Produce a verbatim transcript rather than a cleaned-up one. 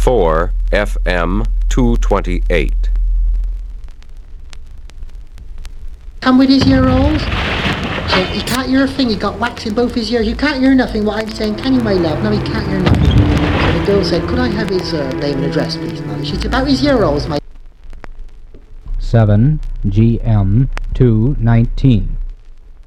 four F M two twenty-eight. Come with his ear rolls. So he can't hear a thing, he got wax in both his ears. You can't hear nothing what I'm saying, can you, my love? No, he can't hear nothing. So the girl said, could I have his uh, name and address, please, mother? She said, about his ear rolls, my... seven G M two nineteen.